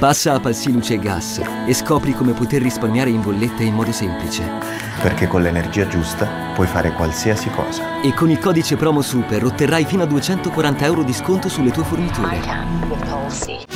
Passa a Palsy Luce e Gas e scopri come poter risparmiare in bolletta in modo semplice. Perché con l'energia giusta puoi fare qualsiasi cosa. E con il codice promo SUPER otterrai fino a 240 euro di sconto sulle tue forniture.